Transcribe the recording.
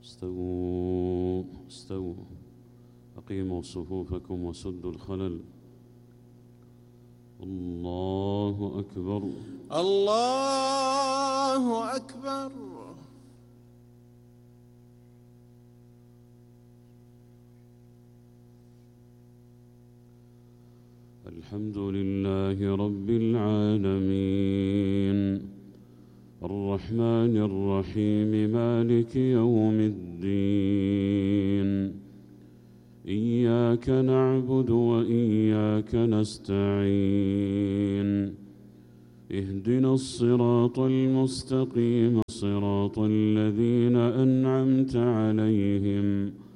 استووا استووا أقيموا صفوفكم وسدوا الخلل. الله أكبر الله أكبر. الحمد لله رب العالمين الرحمن الرحيم مالك يوم الدين إياك نعبد وإياك نستعين اهدنا الصراط المستقيم صراط الذين أنعمت عليهم